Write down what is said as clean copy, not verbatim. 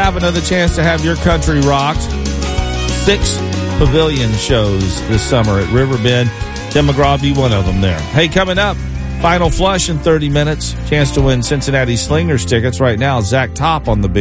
have another chance to have your country rocked. 6 pavilion shows this summer at Riverbend. Tim McGraw will be one of them there. Hey, coming up, final flush in 30 minutes. Chance to win Cincinnati Slingers tickets right now. Zach Top on the